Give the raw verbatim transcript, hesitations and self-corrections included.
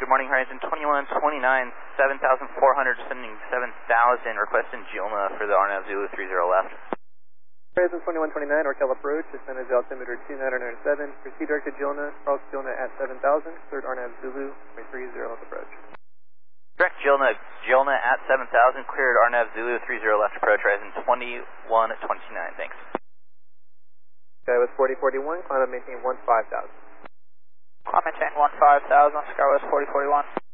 morning, Horizon twenty-one twenty-nine, seven thousand four hundred, sending seven thousand, requesting Gilna for the R N A V Zulu three zero left. Horizon twenty-one twenty-nine, Orkel approach, descended altimeter two nine nine seven, proceed direct to Gilna, cross Gilna at seven thousand, cleared R N A V Zulu three zero left approach. Direct Gilna, Gilna at seven thousand, cleared R N A V Zulu three zero left approach, Horizon twenty-one twenty-nine, thanks. Sky was forty forty-one, climb and maintain one five thousand. Climb maintain one five thousand, Sky was forty forty-one.